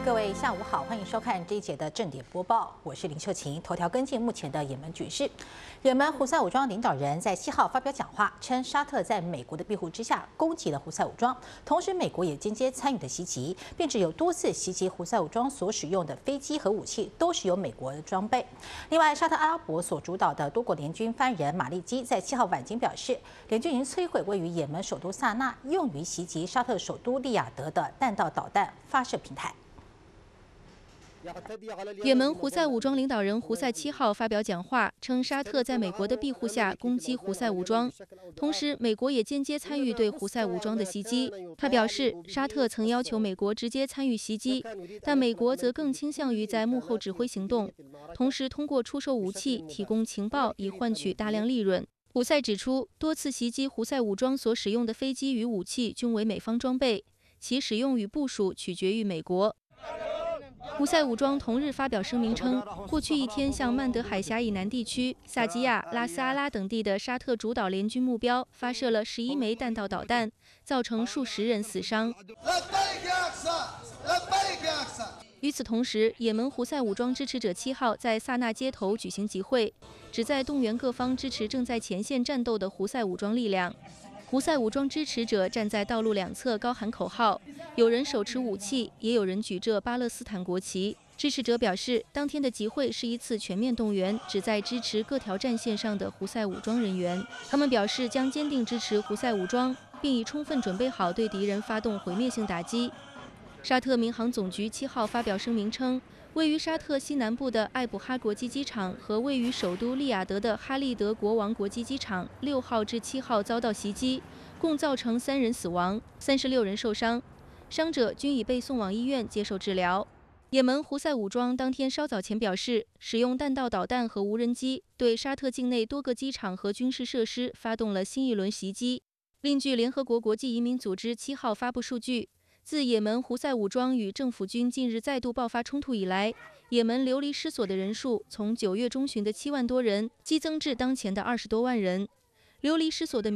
各位下午好，欢迎收看这一节的正点播报，我是林秀琴。头条跟进目前的也门局势。也门胡塞武装领导人在7号发表讲话，称沙特在美国的庇护之下攻击了胡塞武装，同时美国也间接参与了袭击，并且有多次袭击胡塞武装所使用的飞机和武器都是由美国的装备。另外，沙特阿拉伯所主导的多国联军发言人马利基在7号晚间表示，联军已经摧毁位于也门首都萨那用于袭击沙特首都利雅得的弹道导弹发射平台。 也门胡塞武装领导人胡塞7号发表讲话，称沙特在美国的庇护下攻击胡塞武装，同时美国也间接参与对胡塞武装的袭击。他表示，沙特曾要求美国直接参与袭击，但美国则更倾向于在幕后指挥行动，同时通过出售武器、提供情报以换取大量利润。胡塞指出，多次袭击胡塞武装所使用的飞机与武器均为美方装备，其使用与部署取决于美国。胡塞武装同日发表声明称，过去一天向曼德海峡以南地区、萨基亚、拉斯阿拉等地的沙特主导联军目标发射了11枚弹道导弹，造成数十人死伤。与此同时，也门胡塞武装支持者7号在萨那街头举行集会，旨在动员各方支持正在前线战斗的胡塞武装力量。胡塞武装支持者站在道路两侧高喊口号，有人手持武器，也有人举着巴勒斯坦国旗。支持者表示，当天的集会是一次全面动员，旨在支持各条战线上的胡塞武装人员。他们表示将坚定支持胡塞武装，并已充分准备好对敌人发动毁灭性打击。沙特民航总局7号发表声明称，位于沙特西南部的艾卜哈国际机场和位于首都利雅得的哈利德国王国际机场6号至7号遭到袭击，共造成3人死亡，36人受伤，伤者均已被送往医院接受治疗。也门胡塞武装当天稍早前表示，使用弹道导弹和无人机对沙特境内多个机场和军事设施发动了新一轮袭击。另据联合国国际移民组织7号发布数据，自也门胡塞武装与政府军近日再度爆发冲突以来，也门流离失所的人数从9月中旬的7万多人激增至当前的20多万人。流离失所的